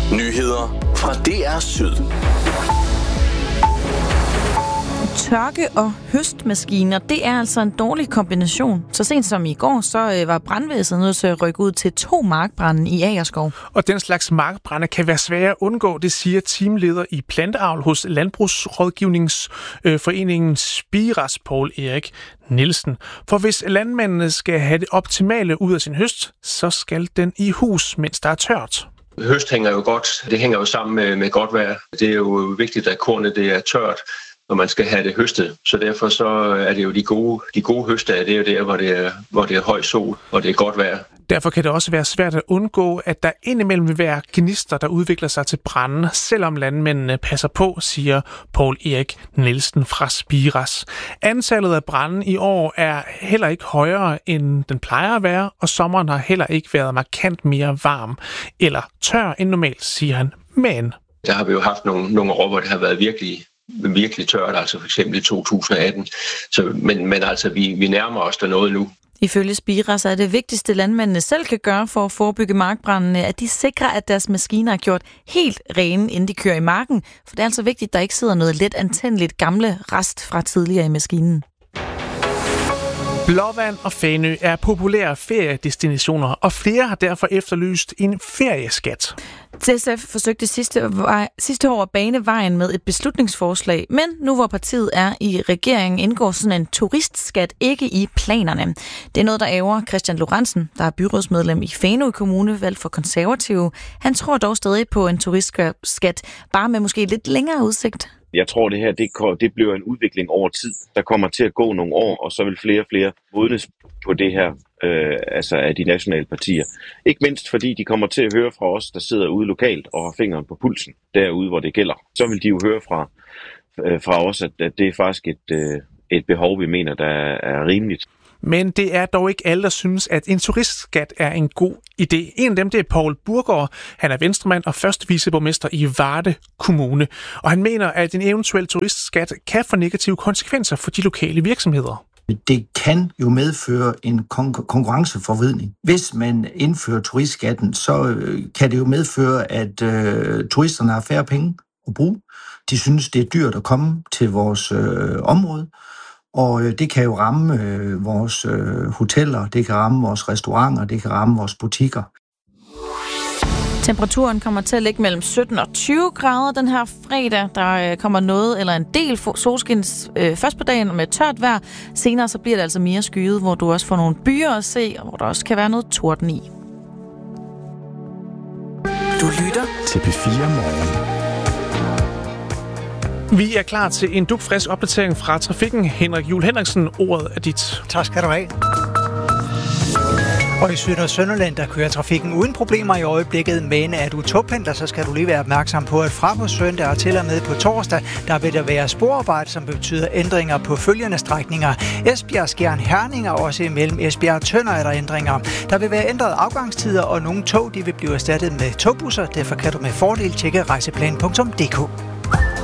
Nyheder fra DR Syd. Tørke- og høstmaskiner, det er altså en dårlig kombination. Så sent som i går, så var brandvæsenet nødt til at rykke ud til 2 markbrande i Agerskov. Og den slags markbrande kan være svære at undgå, det siger teamleder i planteavl hos Landbrugsrådgivningsforeningen Spiras, Poul Erik Nielsen. For hvis landmændene skal have det optimale ud af sin høst, så skal den i hus, mens der er tørt. Høst hænger jo godt. Det hænger jo sammen med godt vejr. Det er jo vigtigt, at kornet det er tørt, når man skal have det høstet. Så derfor så er det jo de gode høstdage, det er jo der, hvor det er høj sol, og det er godt vejr. Derfor kan det også være svært at undgå, at der indimellem vil være gnister, der udvikler sig til brande, selvom landmændene passer på, siger Poul Erik Nielsen fra Spiras. Antallet af brande i år er heller ikke højere, end den plejer at være, og sommeren har heller ikke været markant mere varm eller tør end normalt, siger han. Men der har vi jo haft nogle år, hvor det har været virkelig tørt, altså for eksempel i 2018. Men altså, vi nærmer os der noget nu. Ifølge Spiras er det vigtigste, landmændene selv kan gøre for at forebygge markbrandene, at de sikrer, at deres maskiner er gjort helt rene, inden de kører i marken. For det er altså vigtigt, at der ikke sidder noget let antændeligt gamle rest fra tidligere i maskinen. Blåvand og Fanø er populære feriedestinationer, og flere har derfor efterlyst en ferieskat. SF forsøgte sidste år at bane vejen med et beslutningsforslag, men nu hvor partiet er i regeringen, indgår sådan en turistskat ikke i planerne. Det er noget, der ærger Christian Lorentzen, der er byrådsmedlem i Fanø Kommune, valgt for konservative. Han tror dog stadig på en turistskat, bare med måske lidt længere udsigt. Jeg tror, det her det bliver en udvikling over tid. Der kommer til at gå nogle år, og så vil flere og flere modnes på det her, altså af de nationale partier. Ikke mindst fordi de kommer til at høre fra os, der sidder ude lokalt og har fingeren på pulsen, derude hvor det gælder. Så vil de jo høre fra os, at det er faktisk et behov, vi mener, der er rimeligt. Men det er dog ikke alle, der synes, at en turistskat er en god idé. En af dem, det er Poul Burgaard. Han er venstremand og første viceborgmester i Varde Kommune. Og han mener, at en eventuel turistskat kan få negative konsekvenser for de lokale virksomheder. Det kan jo medføre en konkurrenceforvridning. Hvis man indfører turistskatten, så kan det jo medføre, at turisterne har færre penge at bruge. De synes, det er dyrt at komme til vores område. Og det kan jo ramme vores hoteller, det kan ramme vores restauranter, det kan ramme vores butikker. Temperaturen kommer til at ligge mellem 17 og 20 grader den her fredag. Der kommer noget eller en del solskins først på dagen med tørt vejr. Senere så bliver det altså mere skyet, hvor du også får nogle byer at se, og hvor der også kan være noget torden i. Du lytter til P4 Morgen. Vi er klar til en dugfrisk opdatering fra trafikken. Henrik Juhl Henriksen, ordet er dit. Tak skal du have. Og i Syd- og Sønderland, der kører trafikken uden problemer i øjeblikket, men er du togpendler, så skal du lige være opmærksom på, at fra på søndag og til og med på torsdag, der vil der være sporarbejde, som betyder ændringer på følgende strækninger. Esbjerg, Skjern, Herning og også imellem Esbjerg og Tønder er der ændringer. Der vil være ændrede afgangstider, og nogle tog de vil blive erstattet med togbusser. Derfor kan du med fordel tjekke rejseplan.dk.